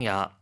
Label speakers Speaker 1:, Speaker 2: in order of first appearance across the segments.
Speaker 1: 홍야,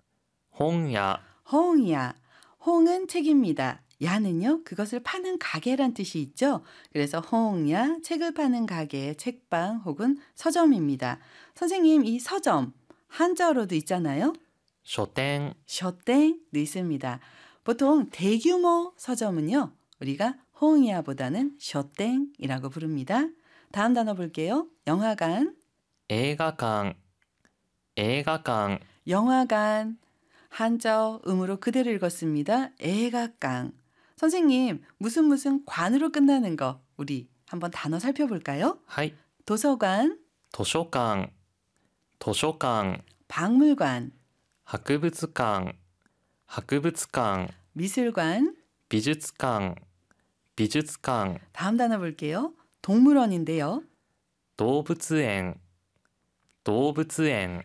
Speaker 1: 홍야,
Speaker 2: 홍야. 홍은 책입니다. 야는요, 그것을 파는 가게란 뜻이 있죠. 그래서 홍야, 책을 파는 가게, 책방 혹은 서점입니다. 선생님, 이 서점, 한자어로도 있잖아요.
Speaker 1: 書店、
Speaker 2: 쇼땡도 있습니다. 보통 대규모 서점은요, 우리가 홍야보다는 쇼땡이라고 부릅니다. 다음 단어 볼게요. 영화관,
Speaker 1: 映画館、映画館、
Speaker 2: 영화관. 한자어 음으로 그대로 읽었습니다. 애가깡. 선생님, 무슨 관으로 끝나는 거 우리 한번 단어 살펴볼까요?
Speaker 1: はい、
Speaker 2: 도서관,
Speaker 1: 図書館、図書館、
Speaker 2: 박물관,
Speaker 1: 博物館、博物館、
Speaker 2: 미술관.
Speaker 1: 美術館、美術館、
Speaker 2: 다음 단어 볼게요. 동물원인데요.
Speaker 1: 動物園、動物園、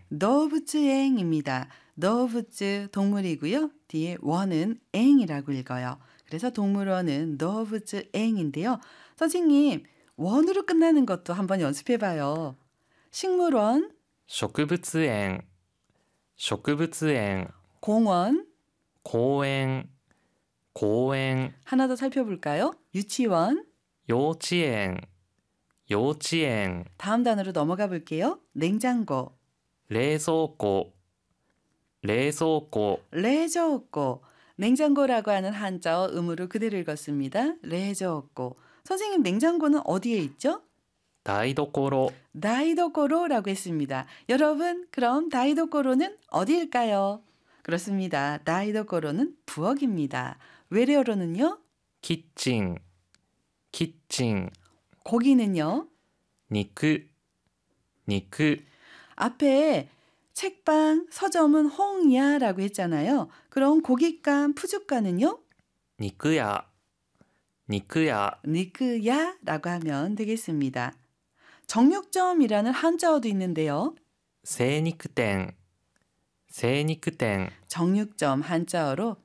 Speaker 2: 너부츠앵입니다. 너부츠 동물이고요. 뒤에 원은 앵이라고 읽어요. 그래서 동물원은 너부츠앵인데요. 선생님, 원으로 끝나는 것도 한번 연습해봐요. 식물원,
Speaker 1: 植物園、植物園、
Speaker 2: 공원.
Speaker 1: 公園、公園、
Speaker 2: 하나 더 살펴볼까요? 유치원.
Speaker 1: 幼稚園、幼稚園、
Speaker 2: 다음 단어로 넘어가 볼게요. 냉장고,
Speaker 1: 冷蔵庫、冷蔵庫、
Speaker 2: 레저고. 냉장고라고 하는 한자어 음으로 그대로 읽었습니다. 레저고. 선생님, 냉장고는 어디에 있죠?
Speaker 1: 台所、
Speaker 2: 다이도코로라고 했습니다. 여러분, 그럼 다이도코로는 어디일까요? 그렇습니다. 다이도코로는 부엌입니다. 외래어로는요?
Speaker 1: キッチン、キッチン、
Speaker 2: 고기는요?
Speaker 1: 肉、肉、
Speaker 2: 앞에 책방, 서점은 홍야라고 했잖아요. 그럼 고깃간, 푸주간은요?
Speaker 1: 肉屋、肉屋、
Speaker 2: 니크야라고 하면 되겠습니다. 정육점이라는 한자어도 있는데요.
Speaker 1: 精肉店、精肉店、
Speaker 2: 정육점 한자어로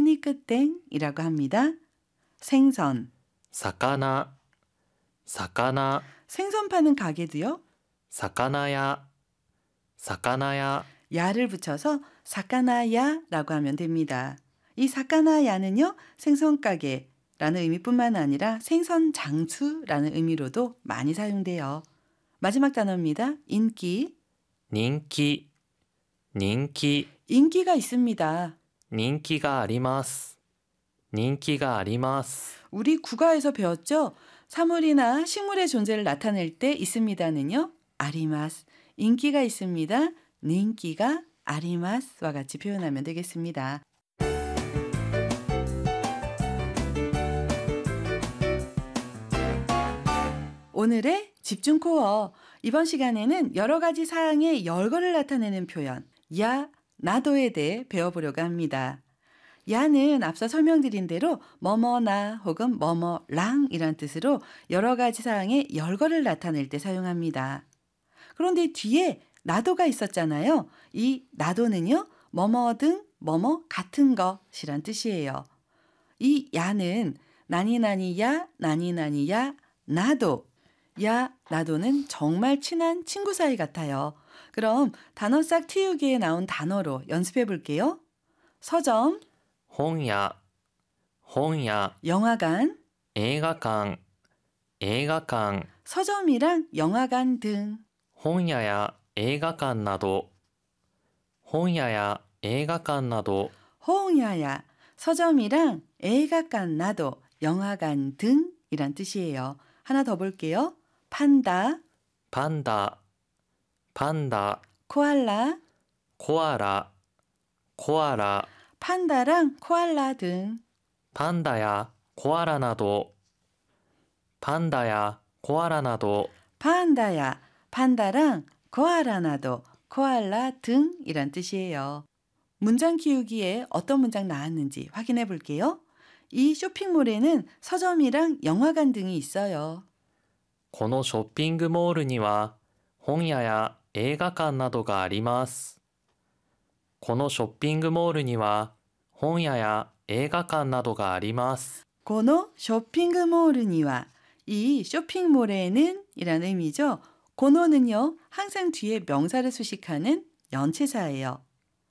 Speaker 2: 세니크땡이라고 합니다. 생선,
Speaker 1: 魚、魚、
Speaker 2: 생선 파는 가게도요.
Speaker 1: 魚屋、魚屋、
Speaker 2: 야를 붙여서 사카나야라고 하면 됩니다. 이 사카나야는요, 생선 가게라는 의미뿐만 아니라 생선 장수라는 의미로도 많이 사용돼요. 마지막 단어입니다. 인기.
Speaker 1: 人気、人気、
Speaker 2: 인기가 있습니다.
Speaker 1: 人気があります。人気があります。
Speaker 2: 우리 국어에서 배웠죠? 사물이나 식물의 존재를 나타낼 때 있습니다는요. 아리마스. 인기가 있습니다. 닌기가 아리마스와 같이 표현하면 되겠습니다. 오늘의 집중 코어. 이번 시간에는 여러 가지 사항의 열거를 나타내는 표현, 야, 나도에 대해 배워보려고 합니다. 야는 앞서 설명드린 대로 뭐뭐나 혹은 뭐뭐랑이란 뜻으로 여러 가지 사항의 열거를 나타낼 때 사용합니다. 그런데 뒤에 나도가 있었잖아요. 이 나도는요, 뭐뭐 등 뭐뭐 같은 것이란 뜻이에요. 이 야는 나니나니야, 나니나니야, 나도. 야, 나도는 정말 친한 친구 사이 같아요. 그럼 단어 싹 틔우기에 나온 단어로 연습해 볼게요. 서점,
Speaker 1: 本屋、本屋、
Speaker 2: 영화관,
Speaker 1: 映画館、映画館、
Speaker 2: 서점이랑 영화관 등.
Speaker 1: 本屋や映画館など、本屋や映画館など、
Speaker 2: 홍야야, 서점이랑 애가관 나도, 영화관 등이란 뜻이에요. 하나 더 볼게요. 판다,
Speaker 1: パンダ、パンダ、
Speaker 2: 코알라,
Speaker 1: コアラ、コアラ、
Speaker 2: 판다랑 코알라 등.
Speaker 1: パンダやコアラなど、パンダやコアラなど、
Speaker 2: 판다야, 판다랑 코알라나도, 코알라 등이란 뜻이에요. 문장 키우기에 어떤 문장 나왔는지 확인해 볼게요. 이 쇼핑몰에는 서점이랑 영화관 등이 있어요.
Speaker 1: このショッピングモールには本屋や映画館などがあります。このショッピングモールには本屋や映画館などがあります。
Speaker 2: 고노 쇼핑몰이니와 이 쇼핑몰에는 이라는 의미죠. 고노는요, 항상 뒤에 명사를 수식하는 연체사예요.